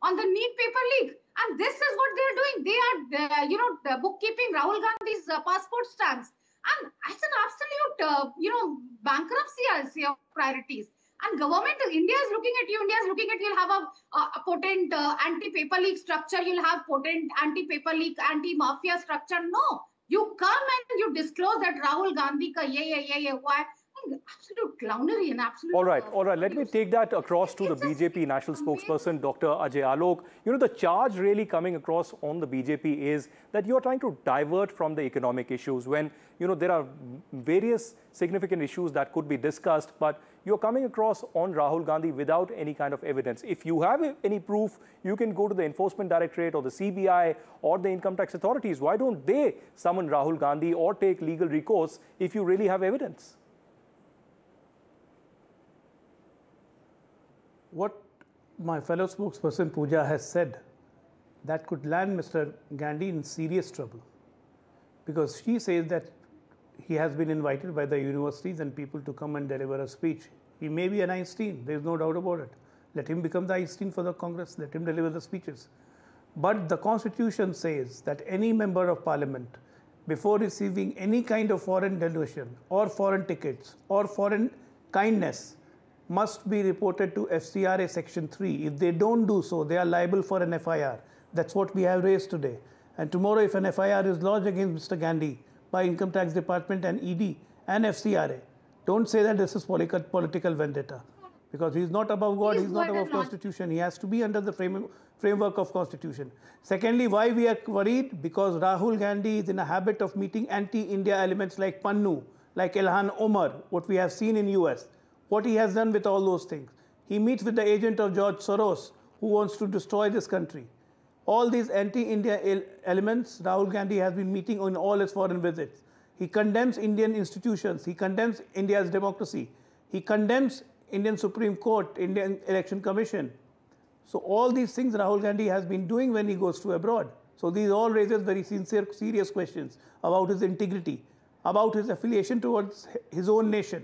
on the NEET paper leak. And this is what they're doing. They are, bookkeeping Rahul Gandhi's passport stamps. And it's an absolute, bankruptcy, I'll say, of priorities. And government, India is looking at you. India is looking at you'll have a potent anti-paper leak structure. You'll have potent anti-paper leak, anti-mafia structure. No, you come and you disclose that Rahul Gandhi ka why? Absolute clownery and absolute... All right. Let me take that across to the BJP national spokesperson, Dr. Ajay Alok. The charge really coming across on the BJP is that you are trying to divert from the economic issues when, there are various significant issues that could be discussed, but you're coming across on Rahul Gandhi without any kind of evidence. If you have any proof, you can go to the Enforcement Directorate or the CBI or the income tax authorities. Why don't they summon Rahul Gandhi or take legal recourse if you really have evidence? What my fellow spokesperson Pooja has said, that could land Mr. Gandhi in serious trouble, because she says that he has been invited by the universities and people to come and deliver a speech. He may be an Einstein, there is no doubt about it. Let him become the Einstein for the Congress, let him deliver the speeches. But the Constitution says that any member of Parliament, before receiving any kind of foreign donation or foreign tickets or foreign kindness, must be reported to FCRA Section 3. If they don't do so, they are liable for an FIR. That's what we have raised today. And tomorrow, if an FIR is lodged against Mr. Gandhi by Income Tax Department and ED and FCRA, don't say that this is political vendetta. Because he's not above God, he's not above Constitution. He has to be under the framework of Constitution. Secondly, why we are worried? Because Rahul Gandhi is in a habit of meeting anti-India elements like Pannu, like Ilhan Omar, what we have seen in US. What he has done with all those things. He meets with the agent of George Soros, who wants to destroy this country. All these anti-India elements, Rahul Gandhi has been meeting on all his foreign visits. He condemns Indian institutions. He condemns India's democracy. He condemns Indian Supreme Court, Indian Election Commission. So all these things Rahul Gandhi has been doing when he goes to abroad. So these all raises very serious questions about his integrity, about his affiliation towards his own nation.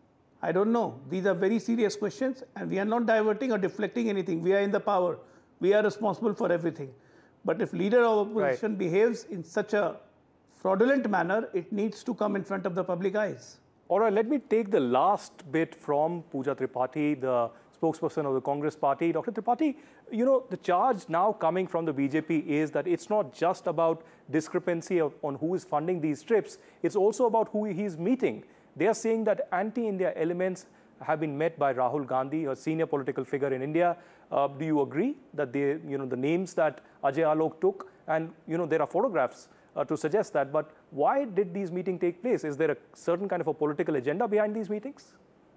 I don't know. These are very serious questions, and we are not diverting or deflecting anything. We are in the power. We are responsible for everything. But if leader of opposition behaves in such a fraudulent manner, it needs to come in front of the public eyes. All right, let me take the last bit from Pooja Tripathi, the spokesperson of the Congress party. Dr. Tripathi, the charge now coming from the BJP is that it's not just about discrepancy on who is funding these trips. It's also about who he's meeting. They are saying that anti-India elements have been met by Rahul Gandhi, a senior political figure in India. Do you agree that the names that Ajay Alok took, and there are photographs to suggest that, but why did these meetings take place? Is there a certain kind of a political agenda behind these meetings?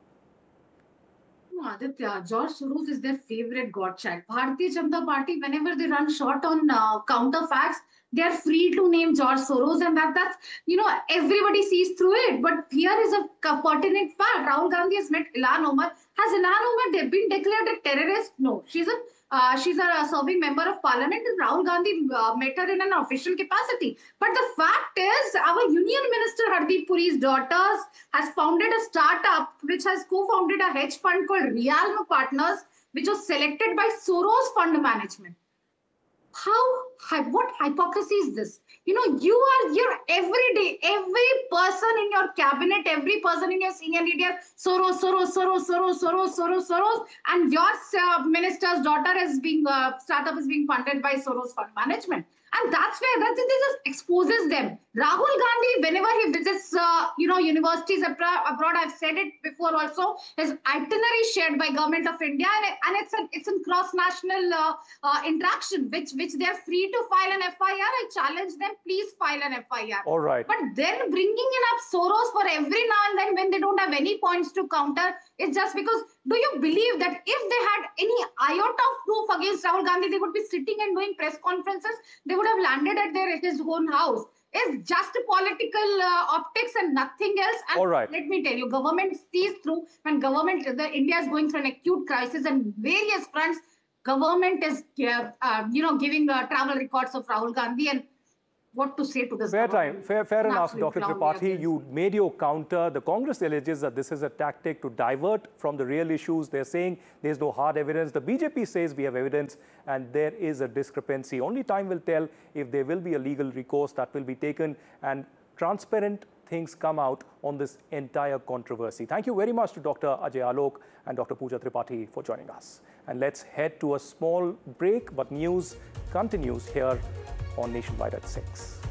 No, Aditya, George Soros is their favorite god child. Bharatiya Janata Party, whenever they run short on counterfacts, they are free to name George Soros, and that's, everybody sees through it. But here is a pertinent fact. Rahul Gandhi has met Ilhan Omar. Has Ilhan Omar been declared a terrorist? No. She's a serving member of parliament, and Rahul Gandhi met her in an official capacity. But the fact is, our Union Minister Hardeep Puri's daughters has founded a startup which has co-founded a hedge fund called Realm Partners, which was selected by Soros Fund Management. What hypocrisy is this? You're every day, every person in your cabinet, every person in your senior leader, Soros, and your minister's daughter is startup is being funded by Soros Fund Management. And that's where this just exposes them. Rahul Gandhi, whenever he visits, universities abroad, I've said it before also, his itinerary shared by Government of India, and it's a cross-national interaction, which they're free to file an FIR. I challenge them, please file an FIR. All right. But then bringing in up Soros for every now and then when they don't have any points to counter, it's just because, do you believe that if they had any iota of proof against Rahul Gandhi, they would be sitting and doing press conferences? They would have landed at his own house. It's just political optics and nothing else. And all right. Let me tell you, government sees through. When India is going through an acute crisis and various fronts, government is giving travel records of Rahul Gandhi, and what to say to this Fair government. fair An enough, absolute Dr. clown Tripathi. against. You made your counter. The Congress alleges that this is a tactic to divert from the real issues. They're saying there's no hard evidence. The BJP says we have evidence, and there is a discrepancy. Only time will tell if there will be a legal recourse that will be taken and transparent things come out on this entire controversy. Thank you very much to Dr. Ajay Alok and Dr. Pooja Tripathi for joining us. And let's head to a small break, but news continues here on Nationwide at 6.